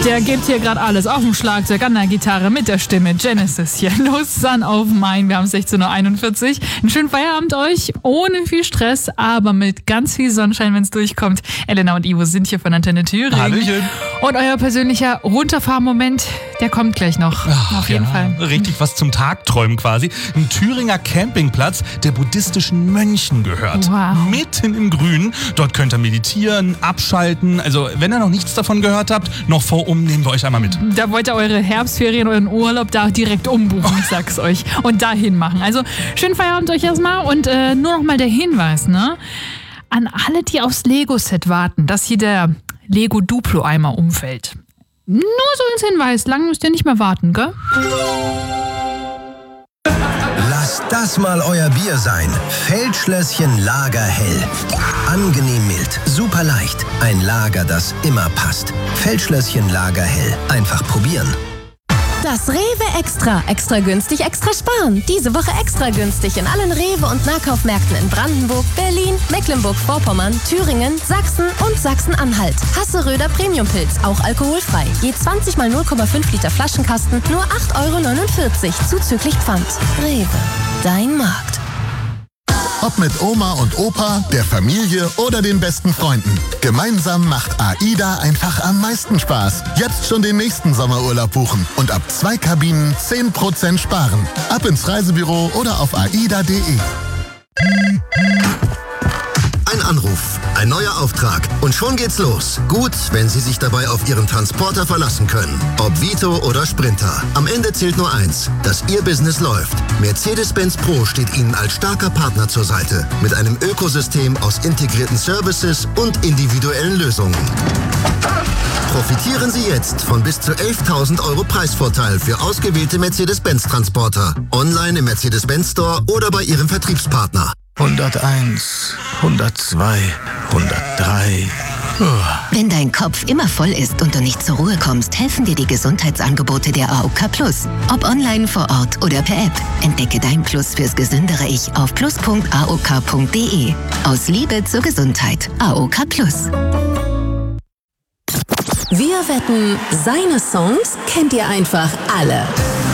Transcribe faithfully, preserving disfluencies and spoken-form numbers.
Der gibt hier gerade alles auf dem Schlagzeug, an der Gitarre, mit der Stimme. Genesis hier. Los, Sun of Mine. Wir haben sechzehn Uhr einundvierzig. Einen schönen Feierabend euch. Ohne viel Stress, aber mit ganz viel Sonnenschein, wenn es durchkommt. Elena und Ivo sind hier von Antenne Thüringen. Hallöchen. Und euer persönlicher Runterfahrmoment, der kommt gleich noch. Ach, auf jeden ja, Fall. Richtig was zum Tagträumen quasi. Ein Thüringer Campingplatz, der buddhistischen Mönchen gehört. Wow. Mitten im Grün. Dort könnt ihr meditieren, abschalten. Also, wenn ihr noch nichts davon gehört habt, noch vorum nehmen wir euch einmal mit. Da wollt ihr eure Herbstferien, euren Urlaub da direkt umbuchen, ich sag's euch. Und dahin machen. Also, schönen Feierabend euch erstmal. Und äh, nur noch mal der Hinweis, ne? An alle, die aufs Lego-Set warten, dass hier der Lego-Duplo-Eimer umfällt. Nur so als Hinweis, lang müsst ihr nicht mehr warten, gell? Lasst das mal euer Bier sein. Feldschlösschen Lagerhell. Angenehm mild, super leicht. Ein Lager, das immer passt. Feldschlösschen Lagerhell. Einfach probieren. Das Rewe Extra. Extra günstig, extra sparen. Diese Woche extra günstig in allen Rewe- und Nahkaufmärkten in Brandenburg, Berlin, Mecklenburg-Vorpommern, Thüringen, Sachsen und Sachsen-Anhalt. Hasseröder Premiumpilz, auch alkoholfrei. Je zwanzig mal null Komma fünf Liter Flaschenkasten, nur acht Euro neunundvierzig, zuzüglich Pfand. Rewe, dein Markt. Ob mit Oma und Opa, der Familie oder den besten Freunden. Gemeinsam macht AIDA einfach am meisten Spaß. Jetzt schon den nächsten Sommerurlaub buchen und ab zwei Kabinen zehn Prozent sparen. Ab ins Reisebüro oder auf aida punkt de. Ein Anruf, ein neuer Auftrag und schon geht's los. Gut, wenn Sie sich dabei auf Ihren Transporter verlassen können. Ob Vito oder Sprinter. Am Ende zählt nur eins, dass Ihr Business läuft. Mercedes-Benz Pro steht Ihnen als starker Partner zur Seite. Mit einem Ökosystem aus integrierten Services und individuellen Lösungen. Profitieren Sie jetzt von bis zu elftausend Euro Preisvorteil für ausgewählte Mercedes-Benz-Transporter. Online im Mercedes-Benz Store oder bei Ihrem Vertriebspartner. hunderteins, hundertzwei, hundertdrei. Wenn dein Kopf immer voll ist und du nicht zur Ruhe kommst, helfen dir die Gesundheitsangebote der A O K Plus. Ob online, vor Ort oder per App. Entdecke dein Plus fürs gesündere Ich auf plus punkt a o k punkt de. Aus Liebe zur Gesundheit. A O K Plus. Wir wetten, seine Songs kennt ihr einfach alle.